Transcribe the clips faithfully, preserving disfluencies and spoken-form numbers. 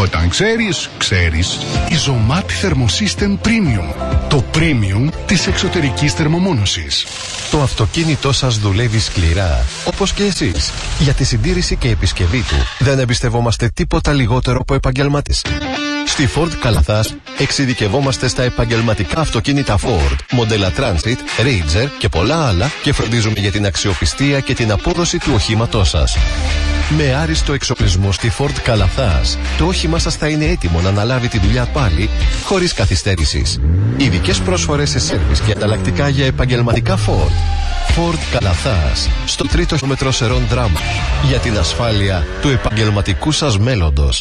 όταν ξέρεις, ξέρεις. Ιζωμάτ Thermosystem Premium. Το premium της εξωτερικής θερμομόνωσης. Το αυτοκίνητό σας δουλεύει σκληρά, όπως και εσείς. Για τη συντήρηση και επισκευή του δεν εμπιστευόμαστε τίποτα λιγότερο από επαγγελματίες. Στη Ford Καλαθάς εξειδικευόμαστε στα επαγγελματικά αυτοκίνητα Ford, μοντέλα Transit, Ranger και πολλά άλλα και φροντίζουμε για την αξιοπιστία και την απόδοση του οχήματός σας. Με άριστο εξοπλισμό στη Ford Καλαθάς, το όχημά σας θα είναι έτοιμο να αναλάβει τη δουλειά πάλι, χωρίς καθυστέρησης. Ειδικές πρόσφορες σε σέρβις και ανταλλακτικά για επαγγελματικά Ford. Ford Καλαθάς, στο τρίτο χιλιόμετρο Σερών Δράμα, για την ασφάλεια του επαγγελματικού σας μέλλοντος.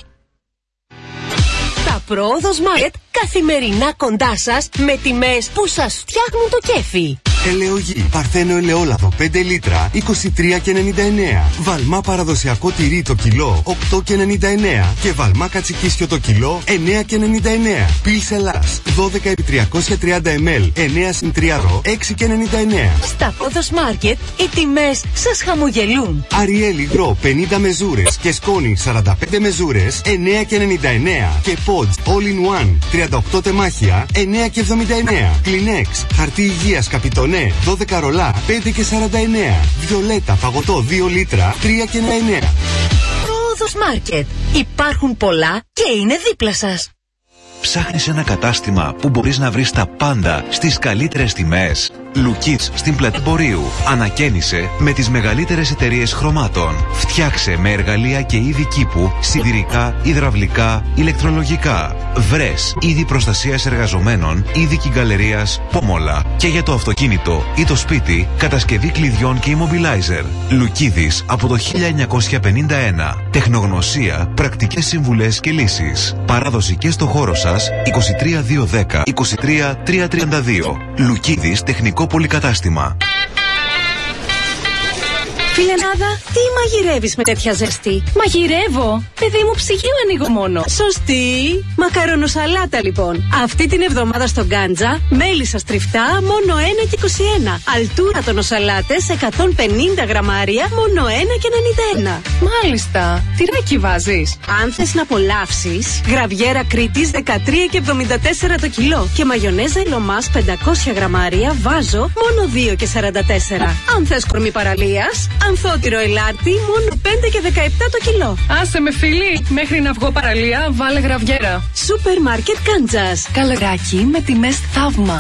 Τα Πρόοδος Market καθημερινά κοντά σας με τιμές που σας φτιάχνουν το κέφι. Ελαιογή, Παρθένο ελαιόλαδο πέντε λίτρα, είκοσι τρία και ενενήντα εννέα. Βαλμά παραδοσιακό τυρί το κιλό, οκτώ και ενενήντα εννέα. Και βαλμά κατσικίσιο το κιλό, εννέα και ενενήντα εννέα. Πιλς Ελλάς, δώδεκα επί τριακόσια τριάντα μιλιλίτρα, εννέα συν τρία ρο, έξι και ενενήντα εννέα. Στα Πρόοδος Market οι τιμές σας χαμογελούν. Αριέλ υγρό πενήντα μεζούρες και σκόνη σαράντα πέντε μεζούρες, εννέα και ενενήντα εννέα. Και Pods All in One, τριάντα οκτώ τεμάχια, εννέα και εβδομήντα εννέα. Kleenex, χαρτί υγείας Καπιτονέ, δώδεκα ρολά, πέντε και σαράντα εννέα. Βιολέτα, παγωτό δύο λίτρα, τρία και ενενήντα εννέα. Πρόοδος Market. Υπάρχουν πολλά και είναι δίπλα σας. Ψάχνεις ένα κατάστημα που μπορείς να βρεις τα πάντα στις καλύτερες τιμές. Λουκίτς στην πλατεία Πορείου. Ανακαίνισε με τις μεγαλύτερες εταιρείες χρωμάτων. Φτιάξε με εργαλεία και είδη κήπου, σιδηρικά, υδραυλικά, ηλεκτρολογικά. Βρες είδη προστασίας εργαζομένων, είδη κυγκαλερίας, πόμολα. Και για το αυτοκίνητο ή το σπίτι, κατασκευή κλειδιών και immobilizer. Λουκίδης από το χίλια εννιακόσια πενήντα ένα. Τεχνογνωσία, πρακτικές συμβουλές και λύσεις. Παράδοση και στο χώρο σας είκοσι τρία δύο δέκα είκοσι τρία τρία τριάντα δύο. Λουκίδης τεχνικό πολυκατάστημα. Φιλενάδα, τι μαγειρεύεις με τέτοια ζέστη? Μαγειρεύω! Παιδί μου, ψυγείο ανοίγω μόνο. Σωστή! Μακαρονοσαλάτα λοιπόν. Αυτή την εβδομάδα στο Γκάντζα, μέλισσα στριφτά μόνο ένα και είκοσι ένα. Αλτούρα τονοσαλάτες εκατόν πενήντα γραμμάρια μόνο ένα και ενενήντα ένα. Μάλιστα! Τυράκι βάζεις? Αν θες να απολαύσεις, γραβιέρα Κρήτης δεκατρία και εβδομήντα τέσσερα το κιλό. Και μαγιονέζα Ηλωμάς πεντακόσια γραμμάρια βάζω μόνο δύο και σαράντα τέσσερα. Αν θες κορμί παραλίας, Ανθότυρο Ελάρτη μόνο πέντε και δεκαεπτά το κιλό. Άσε με φίλη, μέχρι να βγω παραλία βάλε γραβιέρα. Σούπερ Μάρκετ Γκάντζας. Καλεράκι με τιμές θαύμα.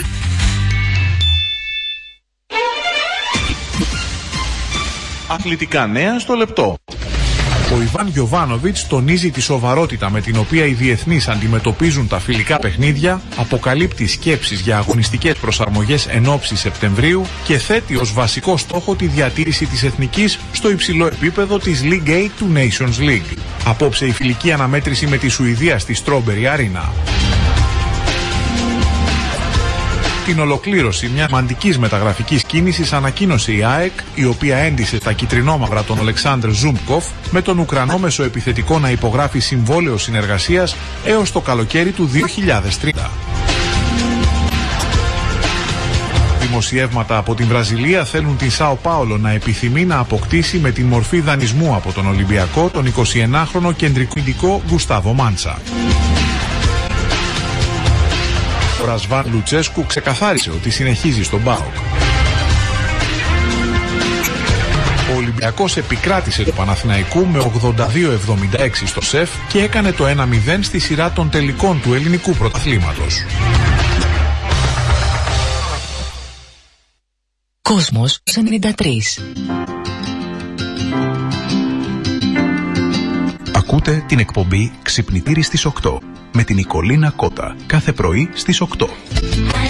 Αθλητικά νέα στο λεπτό. Ο Ιβάν Γιοβάνοβιτς τονίζει τη σοβαρότητα με την οποία οι διεθνείς αντιμετωπίζουν τα φιλικά παιχνίδια, αποκαλύπτει σκέψεις για αγωνιστικές προσαρμογές εν ώψη Σεπτεμβρίου και θέτει ως βασικό στόχο τη διατήρηση της εθνικής στο υψηλό επίπεδο της League A του Nations League. Απόψε η φιλική αναμέτρηση με τη Σουηδία στη Strawberry Arena. Την ολοκλήρωση μια σημαντικής μεταγραφικής κίνησης ανακοίνωσε η ΑΕΚ, η οποία έντισε τα κυτρινόμαυρα τον Ολεξάνδρ Ζούμκοφ με τον Ουκρανό μεσοεπιθετικό να υπογράφει συμβόλαιο συνεργασίας έως το καλοκαίρι του δύο χιλιάδες τριάντα. Δημοσιεύματα από την Βραζιλία θέλουν την Σάο Πάολο να επιθυμεί να αποκτήσει με την μορφή δανεισμού από τον Ολυμπιακό τον εικοσιενάχρονο κεντρικό αμυντικό Γκουστάβο Μάντσα. Ο Ρασβάν Λουτσέσκου ξεκαθάρισε ότι συνεχίζει στον ΠΑΟΚ. Ο Ολυμπιακός επικράτησε του Παναθηναϊκού με ογδόντα δύο εβδομήντα έξι στο ΣΕΦ και έκανε το ένα μηδέν στη σειρά των τελικών του ελληνικού πρωταθλήματος. Κόσμος ενενήντα τρία. Ακούτε την εκπομπή Ξυπνητήρι στις οκτώ με την Νικολίνα Κότα κάθε πρωί στις οκτώ.